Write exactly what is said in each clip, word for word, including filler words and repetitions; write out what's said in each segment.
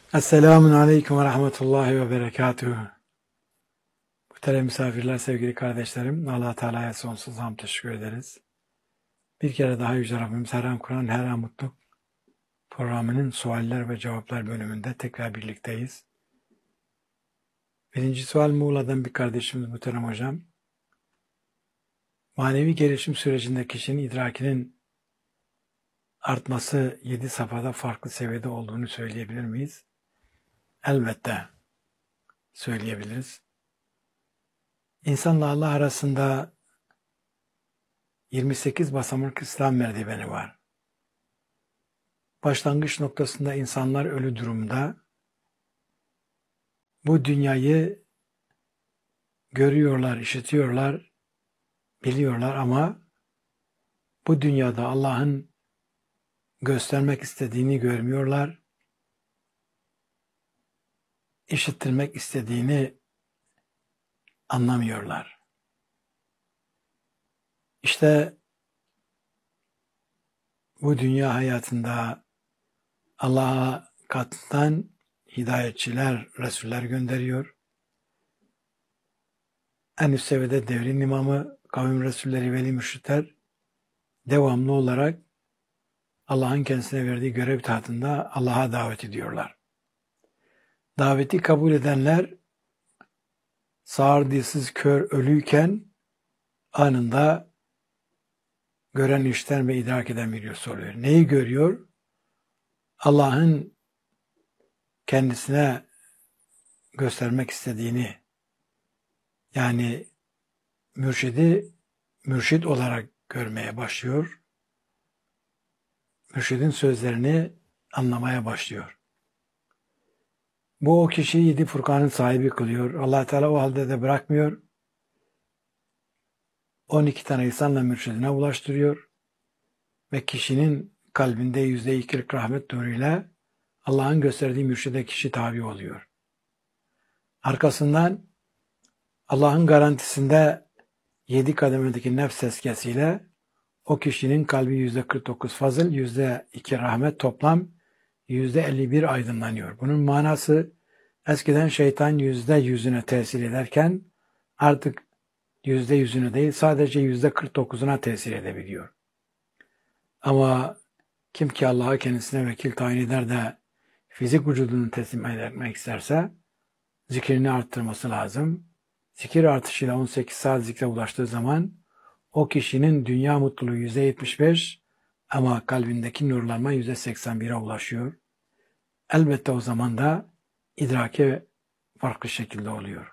Esselamun Aleyküm ve Rahmetullahi ve Berekatuhu. Muhterem misafirler, sevgili kardeşlerim, Allah Teala'ya sonsuz hamd teşekkür ederiz. Bir kere daha Yüce Rabbimiz Her An Kur'an, Her An Mutluluk programının sualler ve cevaplar bölümünde tekrar birlikteyiz. Birinci sual Muğla'dan bir kardeşimiz Muhterem Hocam. Manevi gelişim sürecinde kişinin idrakinin artması yedi safhada farklı seviyede olduğunu söyleyebilir miyiz? Elbette söyleyebiliriz. İnsanla Allah arasında yirmi sekiz basamak İslam merdiveni var. Başlangıç noktasında insanlar ölü durumda. Bu dünyayı görüyorlar, işitiyorlar, biliyorlar ama bu dünyada Allah'ın göstermek istediğini görmüyorlar, işittirmek istediğini anlamıyorlar. İşte bu dünya hayatında Allah'a katından hidayetçiler, Resuller gönderiyor. En üst seviyede devrin imamı, kavim Resulleri, veli mürşitler devamlı olarak Allah'ın kendisine verdiği görev tahtında Allah'a davet ediyorlar. Daveti kabul edenler sağır, dilsiz, kör, ölüyken anında gören, işiten ve idrak eden birisi oluyor. Neyi görüyor? Allah'ın kendisine göstermek istediğini, yani mürşidi mürşid olarak görmeye başlıyor. Mürşidin sözlerini anlamaya başlıyor. Bu o kişiyi yedi Furkan'ın sahibi kılıyor. Allah Teala o halde de bırakmıyor. on iki tane insanla mürşidine ulaştırıyor. Ve kişinin kalbinde yüzde ikilik rahmet nuruyla Allah'ın gösterdiği mürşide kişi tabi oluyor. Arkasından Allah'ın garantisinde yedi kademedeki nefs tezkiyesiyle o kişinin kalbi yüzde kırk dokuz fazıl, yüzde iki rahmet, toplam yüzde elli bir aydınlanıyor. Bunun manası eskiden şeytan yüzde yüzüne tesir ederken artık yüzde yüzüne değil sadece yüzde kırk dokuzuna tesir edebiliyor. Ama kim ki Allah'a kendisine vekil tayin eder de fizik vücudunu teslim etmek isterse zikrini arttırması lazım. Zikir artışıyla on sekiz saat zikre ulaştığı zaman o kişinin dünya mutluluğu yüzde yetmiş beş ama kalbindeki nurlanma yüzde seksen bire ulaşıyor. Elbette o zaman da idraki farklı şekilde oluyor.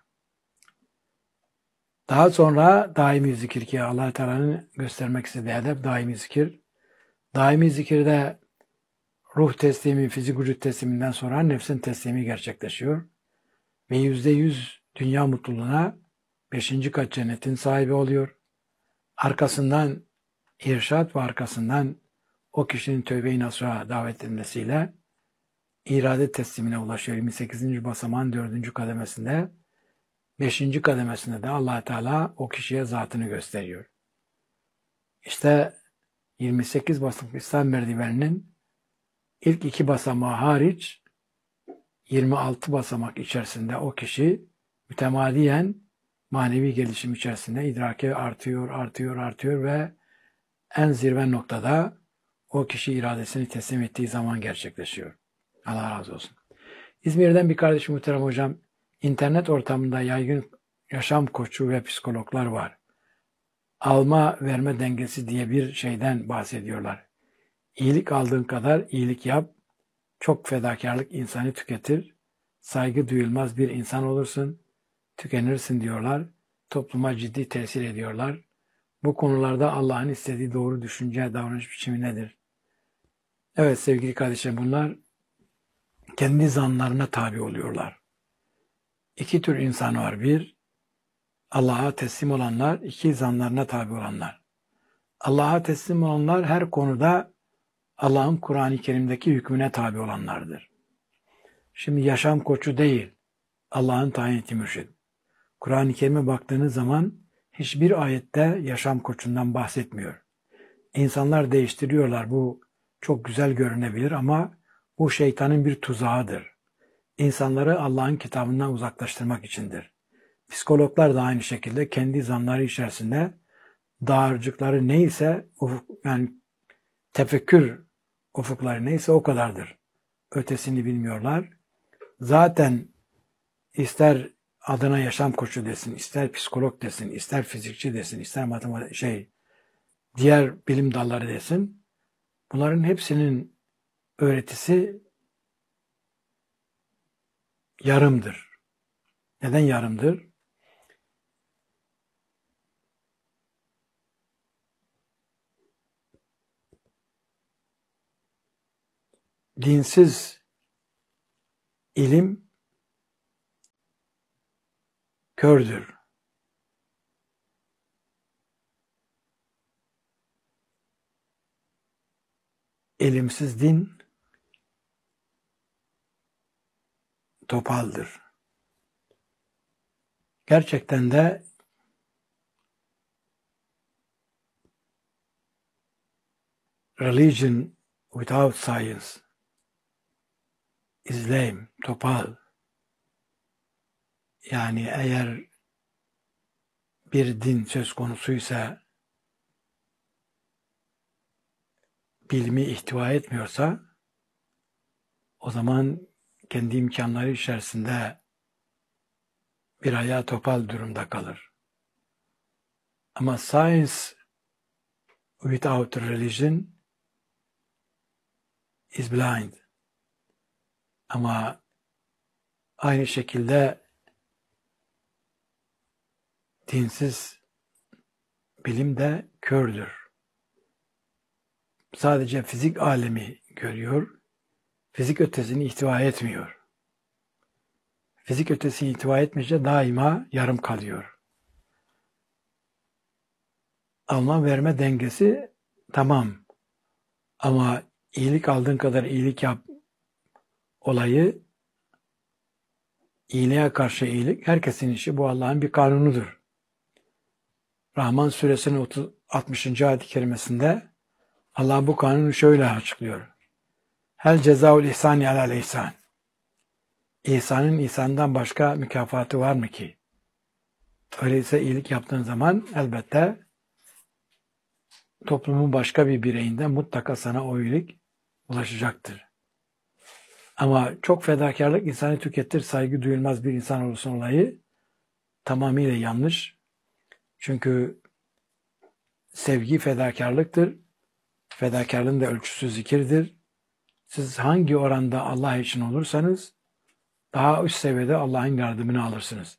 Daha sonra daimi zikir ki Allah Teala'nın göstermek istediği edep daimi zikir. Daimi zikirde ruh teslimi, fizik vücut tesliminden sonra nefsin teslimi gerçekleşiyor. Ve yüzde yüz dünya mutluluğuna beşinci kat cennetin sahibi oluyor. Arkasından irşat ve arkasından o kişinin tövbe-i nasuha davet edilmesiyle irade teslimine ulaşıyor. yirmi sekizinci basamağın dördüncü kademesinde, beşinci kademesinde de Allah Teala o kişiye zatını gösteriyor. İşte yirmi sekiz basamak İslam merdiveninin ilk iki basamağı hariç yirmi altı basamak içerisinde o kişi mütemadiyen manevi gelişim içerisinde idraki artıyor, artıyor, artıyor ve en zirve noktada o kişi iradesini teslim ettiği zaman gerçekleşiyor. Allah razı olsun. İzmir'den bir kardeşim Muhterem Hocam, internet ortamında yaygın yaşam koçu ve psikologlar var. Alma verme dengesi diye bir şeyden bahsediyorlar. İyilik aldığın kadar iyilik yap, çok fedakarlık insanı tüketir, saygı duyulmaz bir insan olursun, tükenirsin diyorlar, topluma ciddi tesir ediyorlar. Bu konularda Allah'ın istediği doğru düşünce, davranış biçimi nedir? Evet sevgili kardeşlerim, bunlar kendi zanlarına tabi oluyorlar. İki tür insan var. Bir, Allah'a teslim olanlar, iki zanlarına tabi olanlar. Allah'a teslim olanlar her konuda Allah'ın Kur'an-ı Kerim'deki hükmüne tabi olanlardır. Şimdi yaşam koçu değil, Allah'ın tayin ettiği mürşid. Kur'an-ı Kerim'e baktığınız zaman hiçbir ayette yaşam koçundan bahsetmiyor. İnsanlar değiştiriyorlar. Bu çok güzel görünebilir ama bu şeytanın bir tuzağıdır. insanları Allah'ın kitabından uzaklaştırmak içindir. Psikologlar da aynı şekilde kendi zanları içerisinde dağarcıkları neyse, ufuk, yani tefekkür ufukları neyse o kadardır. Ötesini bilmiyorlar. Zaten ister adına yaşam koçu desin, ister psikolog desin, ister fizikçi desin, ister matematik şey, diğer bilim dalları desin. Bunların hepsinin öğretisi yarımdır. Neden yarımdır? Dinsiz ilim kördür. İlimsiz din topaldır. Gerçekten de religion without science is lame, topal. Yani eğer bir din söz konusuysa, bilimi ihtiva etmiyorsa, o zaman kendi imkanları içerisinde bir ayağı topal durumda kalır. Ama science without religion is blind. Ama aynı şekilde dinsiz bilim de kördür. Sadece fizik alemi görüyor, fizik ötesini ihtiva etmiyor. Fizik ötesini ihtiva etmeyince daima yarım kalıyor. Alma verme dengesi tamam. Ama iyilik aldığın kadar iyilik yap olayı, iyiliğe karşı iyilik herkesin işi, bu Allah'ın bir kanunudur. Rahman suresinin altmışıncı ayet-i kerimesinde Allah bu kanunu şöyle açıklıyor. Hel cezaul ihsani alel ihsan. İhsanın ihsandan başka mükafatı var mı ki? Öyleyse iyilik yaptığın zaman elbette toplumun başka bir bireyinden mutlaka sana o iyilik ulaşacaktır. Ama çok fedakarlık insanı tükettir, saygı duyulmaz bir insan olursun olayı tamamıyla yanlış. Çünkü sevgi fedakarlıktır. Fedakarlığın da ölçüsü zikirdir. Siz hangi oranda Allah için olursanız daha üst seviyede Allah'ın yardımını alırsınız.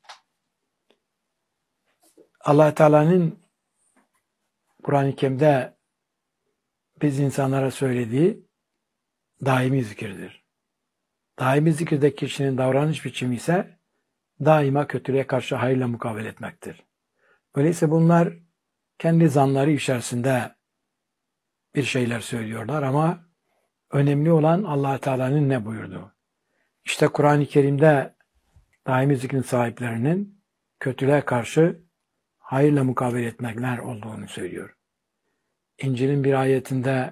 Allah Teala'nın Kur'an-ı Kerim'de biz insanlara söylediği daimi zikirdir. Daimi zikirdeki kişinin davranış biçimi ise daima kötülüğe karşı hayırla mukabele etmektir. Öyleyse bunlar kendi zanları içerisinde bir şeyler söylüyorlar ama önemli olan Allah Teala'nın ne buyurduğu. İşte Kur'an-ı Kerim'de daimi zikrin sahiplerinin kötülüğe karşı hayırla mukabele etmekler olduğunu söylüyor. İncil'in bir ayetinde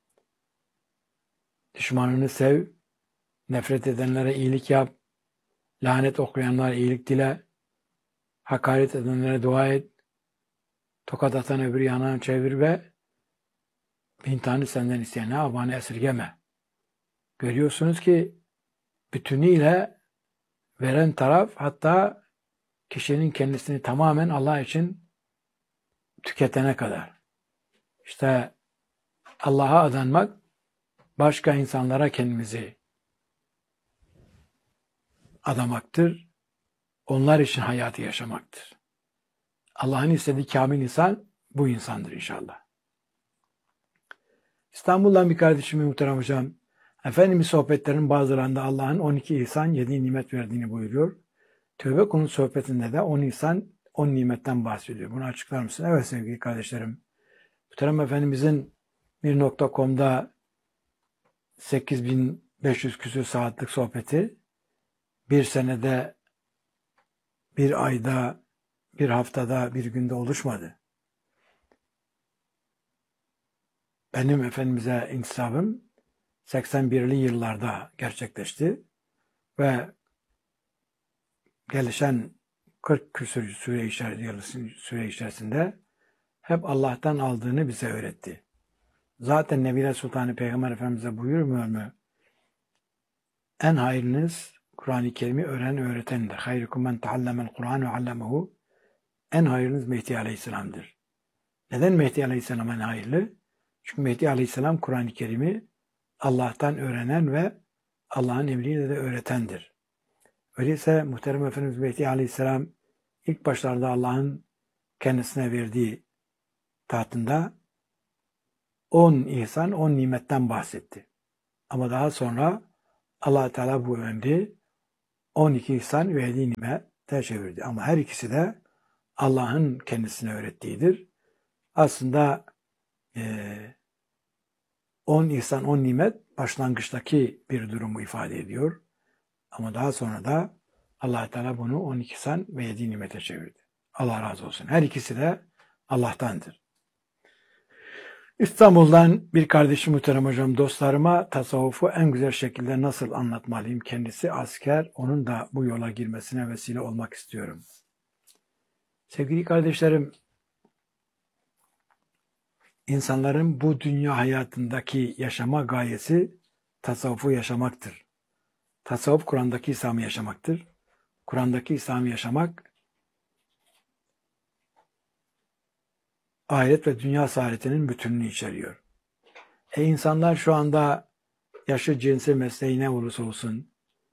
düşmanını sev, nefret edenlere iyilik yap, lanet okuyanlara iyilik dile, hakaret edenlere dua et, tokat atan öbür yanağını çevir ve bin tane senden isteyene abanı esirgeme. Görüyorsunuz ki bütünüyle veren taraf, hatta kişinin kendisini tamamen Allah için tüketene kadar. İşte Allah'a adanmak, başka insanlara kendimizi adamaktır. Onlar için hayatı yaşamaktır. Allah'ın istediği kamil insan bu insandır inşallah. İstanbul'dan bir kardeşim muhterem hocam, Efendimiz sohbetlerinin bazılarında Allah'ın on iki ihsan, yedi nimet verdiğini buyuruyor. Tövbe konu sohbetinde de on ihsan, on nimetten bahsediyor. Bunu açıklar mısın? Evet sevgili kardeşlerim. Muhterem Efendimizin bir nokta com'da sekiz bin beş yüz küsur saatlik sohbeti bir senede, bir ayda, bir haftada, bir günde oluşmadı. Benim Efendimiz'e intisabım seksen birli yıllarda gerçekleşti. ve gelişen kırk küsur süre içerisinde, süre içerisinde hep Allah'tan aldığını bize öğretti. Zaten Nebiler Sultanı Peygamber Efendimiz'e buyurmuyor mu? En hayırlınız Kur'an-ı Kerim'i öğrenen öğretendir. Hayrukum men taallemel Kur'an ve allemehu. En hayırlınız Mehdi Aleyhisselam'dır. Neden Mehdi Aleyhisselam en hayırlı? Çünkü Mehdi Aleyhisselam Kur'an-ı Kerim'i Allah'tan öğrenen ve Allah'ın emriyle de öğretendir. Öyleyse muhterem Efendimiz Mehdi Aleyhisselam ilk başlarda Allah'ın kendisine verdiği tahtında on ihsan, on nimetten bahsetti. Ama daha sonra Allah Teala bu emri on iki ihsan ve yedi nimete çevirdi. Ama her ikisi de Allah'ın kendisine öğrettiğidir. Aslında on ihsan, on nimet başlangıçtaki bir durumu ifade ediyor. Ama daha sonra da Allah Teala bunu on iki ihsan ve yedi nimete çevirdi. Allah razı olsun. Her ikisi de Allah'tandır. İstanbul'dan bir kardeşim, muhterem hocam, dostlarıma tasavvufu en güzel şekilde nasıl anlatmalıyım? Kendisi asker, onun da bu yola girmesine vesile olmak istiyorum. Sevgili kardeşlerim, insanların bu dünya hayatındaki yaşama gayesi tasavvufu yaşamaktır. Tasavvuf Kur'an'daki İslam'ı yaşamaktır. Kur'an'daki İslam'ı yaşamak ahiret ve dünya saadetinin bütününü içeriyor. E insanlar şu anda yaşı, cinsi, mesleği ne olursa olsun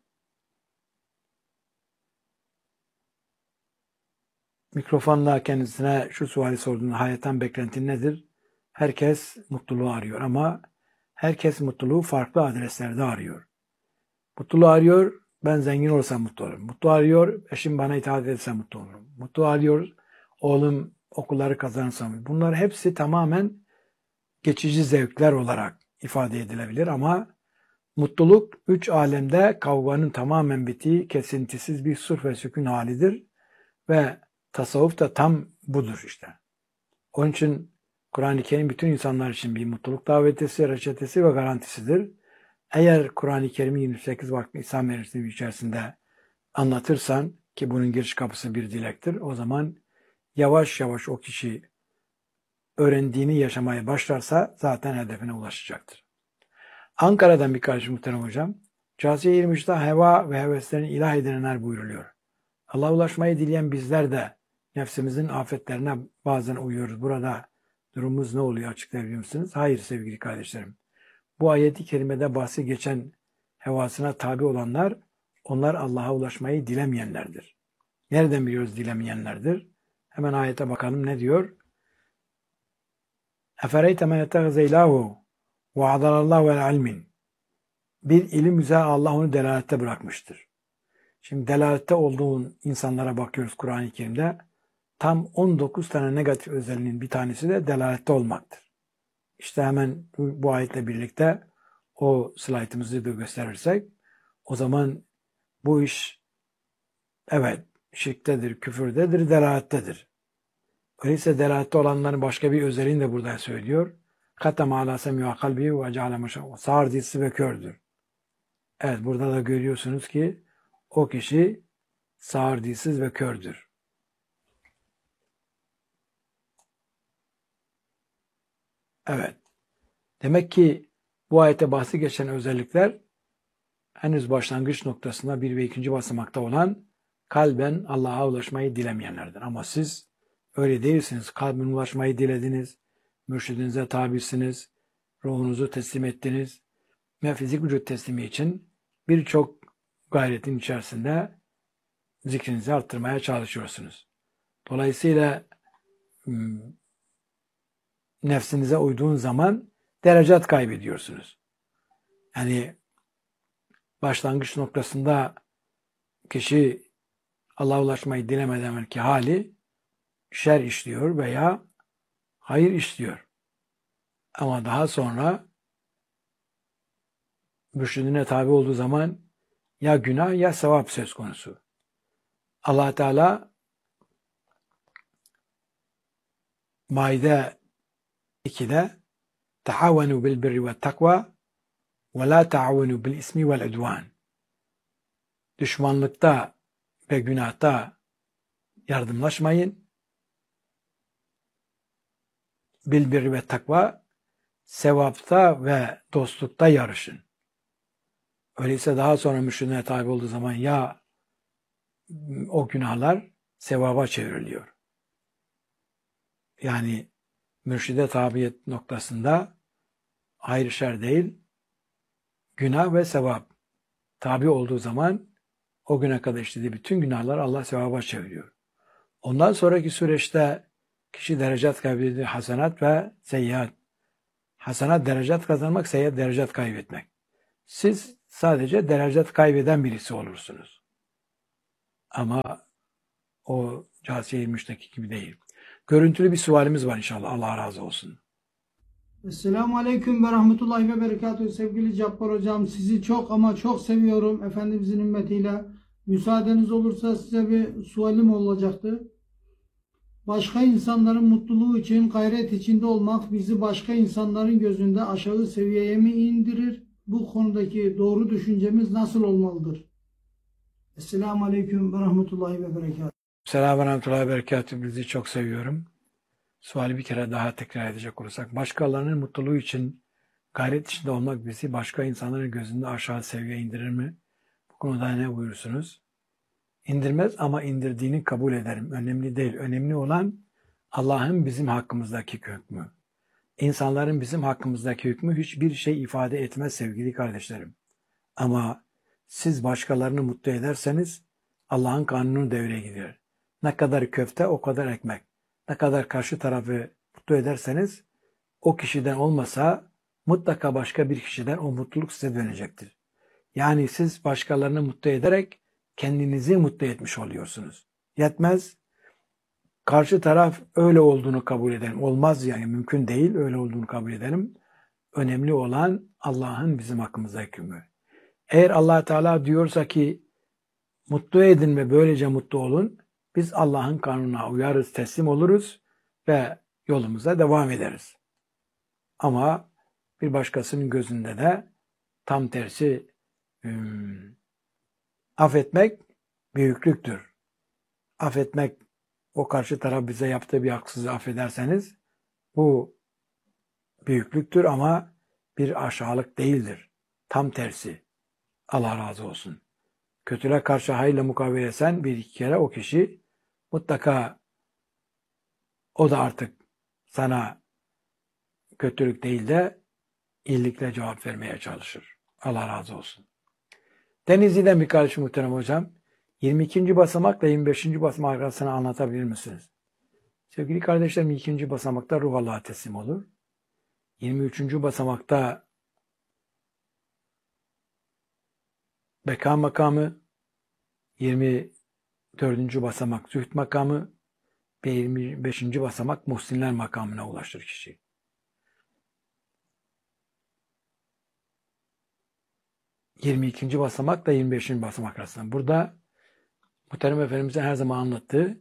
mikrofonla kendisine şu suali sorduğunda hayattan beklentin nedir? Herkes mutluluğu arıyor ama herkes mutluluğu farklı adreslerde arıyor. Mutluluğu arıyor, ben zengin olsam mutlu olurum. Mutlu arıyor, eşim bana itaat etse mutlu olurum. Mutlu arıyor, oğlum okulları kazanırsam. Bunlar hepsi tamamen geçici zevkler olarak ifade edilebilir ama mutluluk üç alemde kavganın tamamen bittiği kesintisiz bir sulh ve sükun halidir ve tasavvuf da tam budur işte. Onun için Kur'an-ı Kerim bütün insanlar için bir mutluluk davetesi, reçetesi ve garantisidir. Eğer Kur'an-ı Kerim'i yirmi sekiz vakti İslam meclisi içerisinde anlatırsan ki bunun giriş kapısı bir dilektir, o zaman yavaş yavaş o kişi öğrendiğini yaşamaya başlarsa zaten hedefine ulaşacaktır. Ankara'dan bir kardeşim, muhterem hocam, Câsiye yirmi üçte heva ve heveslerini ilah edinenler buyruluyor. Allah'a ulaşmayı dileyen bizler de nefsimizin afetlerine bazen uyuyoruz. Burada durumumuz ne oluyor, açıklayabilir misiniz? Hayır sevgili kardeşlerim. Bu ayeti kerimede bahsi geçen hevasına tabi olanlar, onlar Allah'a ulaşmayı dilemeyenlerdir. Nereden biliyoruz dilemeyenlerdir? Hemen ayete bakalım ne diyor? اَفَرَيْتَ مَنْ يَتَغْزَ اِلَٰهُ وَعَدَلَ اللّٰهُ وَالْعَلْمٍ. Bir ilim üzere Allah onu delalette bırakmıştır. Şimdi delalette olduğun insanlara bakıyoruz Kur'an-ı Kerim'de. Tam on dokuz tane negatif özelliğinin bir tanesi de delalette olmaktır. İşte hemen bu, bu ayetle birlikte o slaytımızı da gösterirsek o zaman bu iş evet şirktedir, küfürdedir, delalettedir. Öyleyse delalette olanların başka bir özelliğini de burada söylüyor. Katama ala semi'a kalbi ve ceale meşâ. Sağır dizisi ve kördür. Evet, burada da görüyorsunuz ki o kişi sağır dilsiz ve kördür. Evet. Demek ki bu ayete bahsi geçen özellikler henüz başlangıç noktasında bir ve ikinci basamakta olan kalben Allah'a ulaşmayı dilemeyenlerden. Ama siz öyle değilsiniz. Kalben ulaşmayı dilediniz. Mürşidinize tabisiniz. Ruhunuzu teslim ettiniz. Ve fizik vücut teslimi için birçok gayretin içerisinde zikrinizi arttırmaya çalışıyorsunuz. Dolayısıyla nefsinize uyduğun zaman derecat kaybediyorsunuz. Yani başlangıç noktasında kişi Allah'a ulaşmayı dilemeden belki hali şer işliyor veya hayır işliyor. Ama daha sonra mürşidine tabi olduğu zaman ya günah ya sevap söz konusu. Allah Teala Maide ikide tahavenu bil birri ve takva ve la tahavenu bil ismi vel udvan. düşmanlıkta ve günahta yardımlaşmayın. Bilbir ve takva, sevapta ve dostlukta yarışın. Öyleyse daha sonra mürşidine tabi olduğu zaman ya o günahlar sevaba çevriliyor. Yani mürşide tabiyet noktasında hayır şer değil, günah ve sevap tabi olduğu zaman o güne kadar işlediği bütün günahlar Allah sevaba çeviriyor. Ondan sonraki süreçte kişi derecat kaybediyor, hasenat ve seyyiat. Hasenat derecat kazanmak, seyyiat derecat kaybetmek. Siz sadece derecat kaybeden birisi olursunuz. Ama o Câsiye-i Müş'teki gibi değil. Görüntülü bir sualimiz var inşallah. Allah razı olsun. Esselamu Aleyküm ve Rahmetullahi ve Berekatuhu. Sevgili Cabbar Hocam, sizi çok ama çok seviyorum. Efendimizin ümmetiyle. Müsaadeniz olursa size bir sualim olacaktı. Başka insanların mutluluğu için gayret içinde olmak bizi başka insanların gözünde aşağı seviyeye mi indirir? Bu konudaki doğru düşüncemiz nasıl olmalıdır? Esselamu Aleyküm ve Rahmetullahi ve Berekatuhu. Selamun Aleyküm ve Berekatuhu. Bizi çok seviyorum. Suali bir kere daha tekrar edecek olursak, başkalarının mutluluğu için gayret içinde olmak bizi başka insanların gözünde aşağı seviyeye indirir mi? Bu konuda ne buyursunuz? İndirmez ama indirdiğini kabul ederim. Önemli değil. Önemli olan Allah'ın bizim hakkımızdaki hükmü. İnsanların bizim hakkımızdaki hükmü hiçbir şey ifade etmez sevgili kardeşlerim. Ama siz başkalarını mutlu ederseniz Allah'ın kanunu devreye girer. Ne kadar köfte o kadar ekmek. Ne kadar karşı tarafı mutlu ederseniz o kişiden olmasa mutlaka başka bir kişiden o mutluluk size dönecektir. Yani siz başkalarını mutlu ederek kendinizi mutlu etmiş oluyorsunuz. Yetmez. Karşı taraf öyle olduğunu kabul edelim. Olmaz yani mümkün değil öyle olduğunu kabul edelim. Önemli olan Allah'ın bizim hakkımızdaki hükmü. Eğer Allah Teala diyorsa ki mutlu edin ve böylece mutlu olun, biz Allah'ın kanununa uyarız, teslim oluruz ve yolumuza devam ederiz. Ama bir başkasının gözünde de tam tersi hmm, affetmek büyüklüktür. Affetmek, o karşı taraf bize yaptığı bir haksızlığı affederseniz bu büyüklüktür ama bir aşağılık değildir. Tam tersi. Allah razı olsun. Kötüle karşı hayırla mukabele etsen bir iki kere o kişi mutlaka o da artık sana kötülük değil de iyilikle cevap vermeye çalışır. Allah razı olsun. Denizli'den bir kardeşim muhterem hocam. yirmi ikinci basamakla yirmi beşinci basamak arasını anlatabilir misiniz? Sevgili kardeşlerim, ikinci basamakta ruh Allah'a teslim olur. yirmi üçüncü basamakta beka makamı, yirmi dördüncü basamak zühd makamı ve yirmi beşinci basamak muhsinler makamına ulaşır kişi. yirmi ikinci basamak da yirmi beşinci basamak arasında. Burada Muhterem Efendimiz'in her zaman anlattığı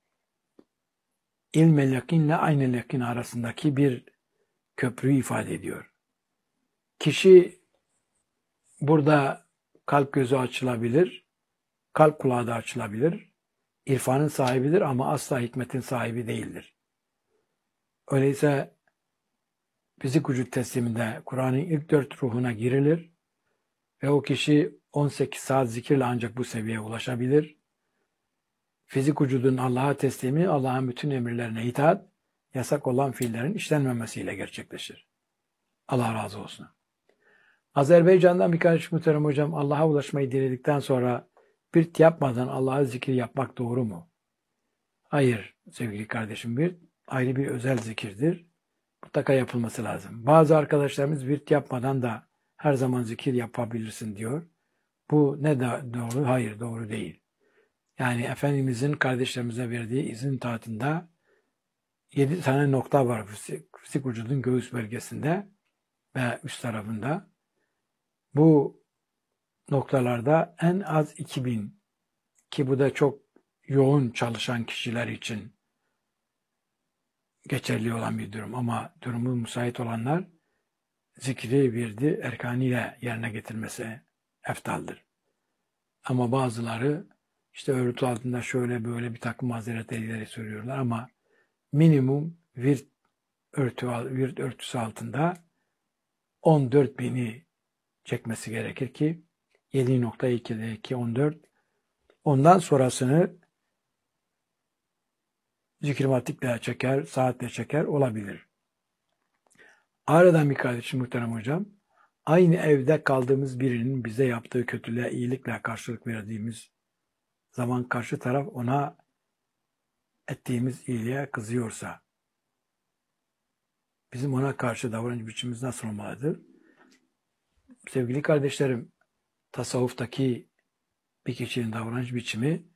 ilm-i yakinle aynı yakin arasındaki bir köprüyü ifade ediyor. Kişi burada kalp gözü açılabilir, kalp kulağı da açılabilir, irfanın sahibidir ama asla hikmetin sahibi değildir. Öyleyse fizik vücut tesliminde Kur'an'ın ilk dört ruhuna girilir ve o kişi on sekiz saat zikirle ancak bu seviyeye ulaşabilir. Fizik vücudun Allah'a teslimi, Allah'ın bütün emirlerine itaat, yasak olan fiillerin işlenmemesiyle gerçekleşir. Allah razı olsun. Azerbaycan'dan birkaç muhterem hocam, Allah'a ulaşmayı diledikten sonra virt yapmadan Allah'a zikir yapmak doğru mu? Hayır sevgili kardeşim, virt ayrı bir özel zikirdir. Mutlaka yapılması lazım. Bazı arkadaşlarımız virt yapmadan da her zaman zikir yapabilirsin diyor. Bu ne da doğru? Hayır, doğru değil. Yani Efendimizin kardeşlerimize verdiği izin taatında yedi tane nokta var fizik, fizik vücudun göğüs bölgesinde ve üst tarafında. Bu noktalarda en az iki bin, ki bu da çok yoğun çalışan kişiler için geçerli olan bir durum ama durumu müsait olanlar zikri virdi erkanıyla yerine getirmesi eftaldir. Ama bazıları işte örtü altında şöyle böyle bir takım mazeret ileri sürüyorlar ama minimum virt örtü, virt örtüsü altında on dört bini çekmesi gerekir ki yedi nokta ikideki on dört. Ondan sonrasını zikirmatikle çeker, saatle çeker olabilir. Aradan bir kardeşim muhterem hocam, aynı evde kaldığımız birinin bize yaptığı kötülüğe iyilikle karşılık verdiğimiz zaman karşı taraf ona ettiğimiz iyiliğe kızıyorsa bizim ona karşı davranış biçimimiz nasıl olmalıdır? Sevgili kardeşlerim, tasavvuftaki bir kişinin davranış biçimi